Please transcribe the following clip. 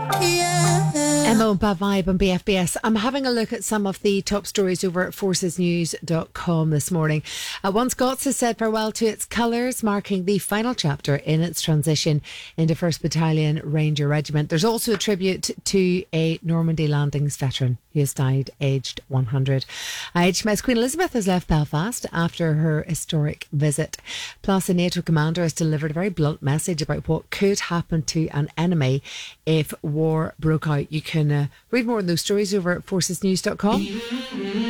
Emma and Bad Vibe on BFBS. I'm having a look at some of the top stories over at forcesnews.com this morning. One Scots has said farewell to its colours, marking the final chapter in its transition into 1st Battalion Ranger Regiment. There's also a tribute to a Normandy Landings veteran who has died aged 100. HMS Queen Elizabeth has left Belfast after her historic visit. Plus, a NATO commander has delivered a very blunt message about what could happen to an enemy if war broke out. You can read more on those stories over at forcesnews.com.